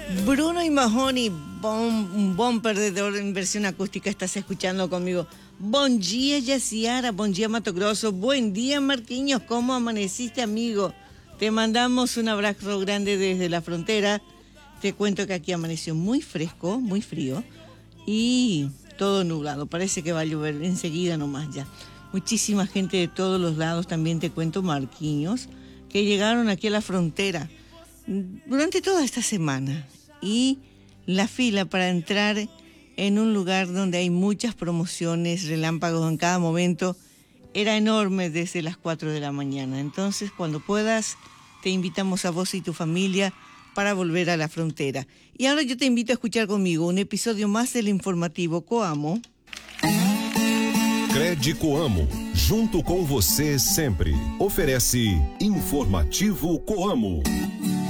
Bruno y Mahoney, un bom perdedor en versión acústica, estás escuchando conmigo. Buen día, Yaciara, buen día, Mato Grosso, buen día, Marquinhos, ¿cómo amaneciste, amigo? Te mandamos un abrazo grande desde la frontera. Te cuento que aquí amaneció muy fresco, muy frío y todo nublado. Parece que va a llover enseguida nomás ya. Muchísima gente de todos los lados, también te cuento, Marquinhos, que llegaron aquí a la frontera durante toda esta semana. Y la fila para entrar en un lugar donde hay muchas promociones, relámpagos en cada momento, era enorme desde las 4 de la mañana. Entonces, cuando puedas, te invitamos a vos y tu familia para volver a la frontera. Y ahora yo te invito a escuchar conmigo un episodio más del informativo Coamo. Cred Coamo, junto com você sempre. Oferece Informativo Coamo.